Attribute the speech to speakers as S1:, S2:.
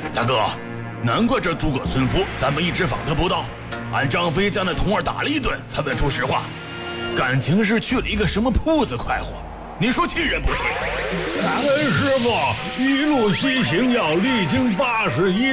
S1: 大哥，难怪这诸葛村夫咱们一直访他不到，俺张飞将那童儿打了一顿才问出实话，感情是去了一个什么铺子快活，你说气人不气？
S2: 感恩师傅，一路西行要历经81